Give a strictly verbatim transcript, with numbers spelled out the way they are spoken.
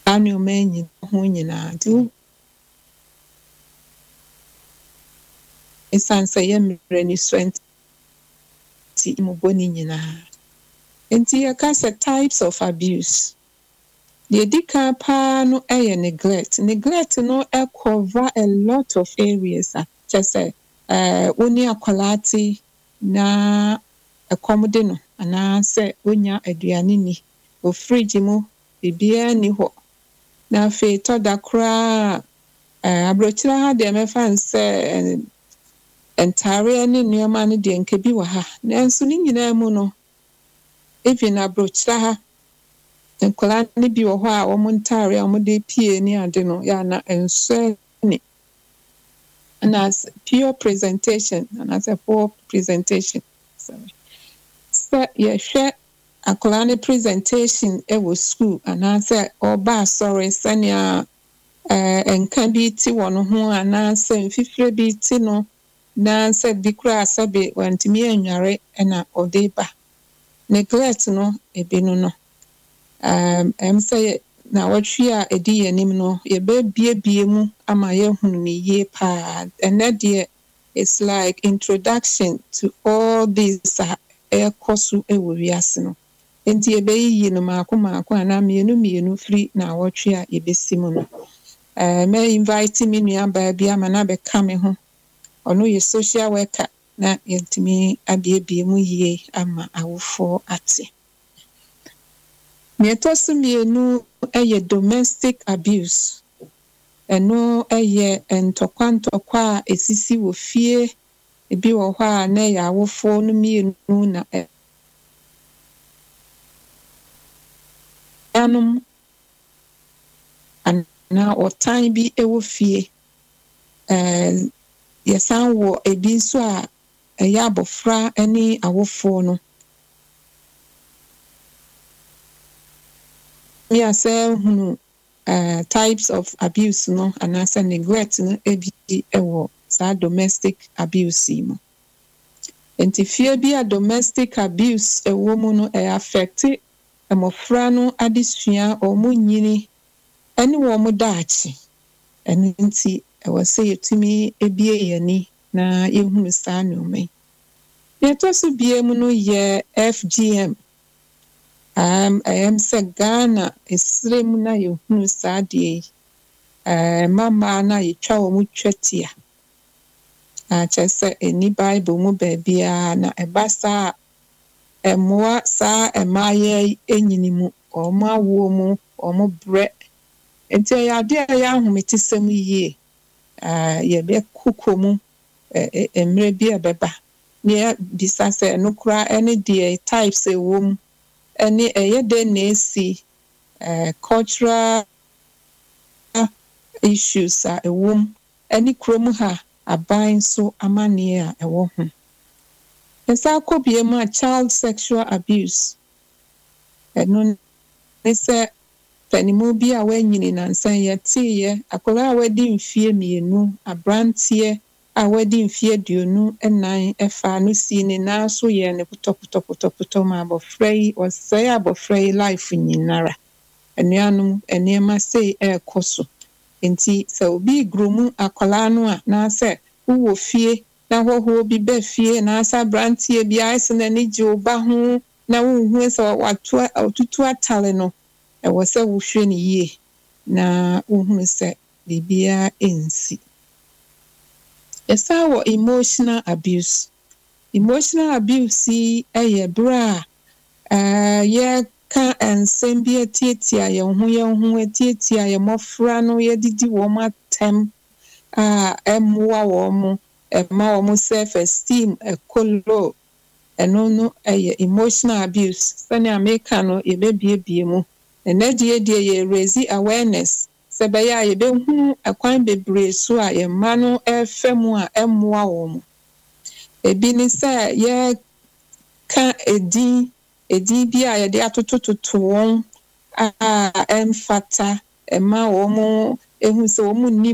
anu menyi ho nyina nti esanse ye mre ni strength ti imoboni nyina nti ya kasa types of abuse the dika pa no eye neglect neglect no e cover a lot of areas just say eh oni akwalati na ekomde no ana se onya aduane ni o fridge mu bibia ni ho na fe to da kra eh abrochira ha de mefa nse entare ne nneoma ne de nkebi wa ha nanso ni nyina mu no even abrochira ha nkola ne bi wo ho a wo montare a mo de pie ni ade no ya na enso ni and as pure presentation and as a poor presentation sorry so yeah share akola ne presentation e wo school and as oba sorry sania eh enka bi ti wono ho and as mfifire bi ti no na se bi kura asabe wantimi anware na odeba neglect no ebi no no um em say na watwe a edi yanim no ye be bie bie mu ama ye hunu ni ye pa and that there is like introduction to all these air kosu e wo wiase no enti ye be yi no maako maako ana mienu mienu free na watwe a ye besimu no eh me invite me nua ba bia ma na be ka me ho ono ye social worker na yentimi abie bie mu ye ama awofo ate Mietosu mienu eye domestic abuse. Eno eye entokwa esisi wo fie ebi wo ho a na ya awofo no mienu na anum ana otan bi ewo fie eh yesan wo ebi nso a eya abofra eni awofo no we are saying uh, types of abuse no and as a neglect no ebi ewo sa domestic abuse mo enti fie bi a domestic abuse ewo mu no e affect emofra no adesua o mu nyini ene wo mu daachi ene nti e wo say yetumi ebie yani na ehunu sa no me yetosu bie mu no ye F G M Um, I am say Ghana esrem na yehunu saade eh mama na yetwa wo mu twetia a chese eni bible mu baabia na ebasa emoa sa emaye enyini mu oma wo mu omo bre enti ya de ya ahometisem yie ah ye be kukomu emre bi ebeba ne bisa se nokura ene de types e wo mu any eye de na esi uh, cultural issues a ewom any krom ha aban so amane a ewo ho esa kobie ma child sexual abuse eno nese fanimu bi a wanyini nansan ye tiye akola a wadi mfie mienu abrantie a wadi mfie duonu enan efa no si ne na so ye ne putoputo putoputo ma abofrei o say abofrei life nyinara enuanu enema sei e koso enti se obi gromu akola no a na se wo fie na hoho bi ba fie na asa brantie bi aise na ni ji oba ho na wo hu se watu otutu atale no e wo se wo hwe ni yie na wo hu se bibia ensi esa wo emotional abuse emotional abuse eye bra eh ye ka ensem bi atietia ye ho ye ho atietia ye mofra no ye didi wo matem ah emwa wo mo ema wo mo self esteem ekolo eno no eye emotional abuse sani america no ye bebie bie mu ene die die ye raise awareness sebaya ye be hu akwan bebre so a ye ma no efemu a emwa wo mo ebi ni say ye ka edi edi bi a ye de atotototo won a emfata ema wo mo ehu se wo mo